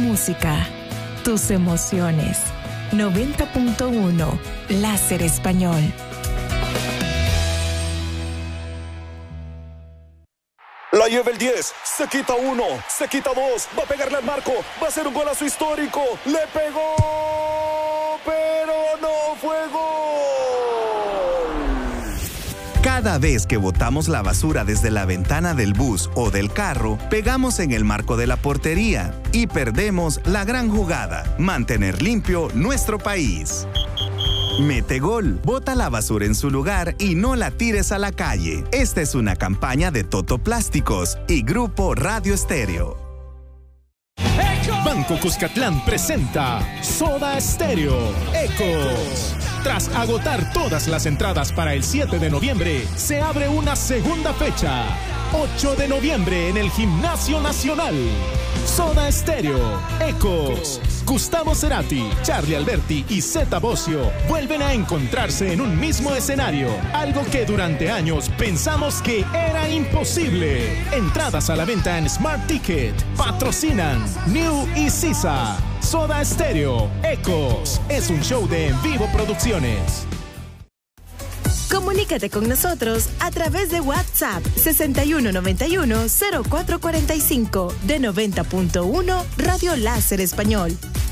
música, tus emociones. 90.1 Láser Español. La lleva el 10, se quita 1, se quita 2, va a pegarle al marco, va a ser un golazo histórico, le pegó, pero no fue gol. Cada vez que botamos la basura desde la ventana del bus o del carro, pegamos en el marco de la portería y perdemos la gran jugada, mantener limpio nuestro país. Mete gol, bota la basura en su lugar y no la tires a la calle. Esta es una campaña de Toto Plásticos y Grupo Radio Estéreo. Banco Cuscatlán presenta Soda Stereo Ecos. Tras agotar todas las entradas para el 7 de noviembre, se abre una segunda fecha. 8 de noviembre en el Gimnasio Nacional. Soda Stereo Ecos. Gustavo Cerati, Charlie Alberti y Zeta Bosio vuelven a encontrarse en un mismo escenario, algo que durante años pensamos que era imposible. Entradas a la venta en Smart Ticket. Patrocinan New y Sisa. Soda Stereo Ecos es un show de En Vivo Producciones. Comunícate con nosotros a través de WhatsApp 6191-0445 de 90.1 Radio Láser Español.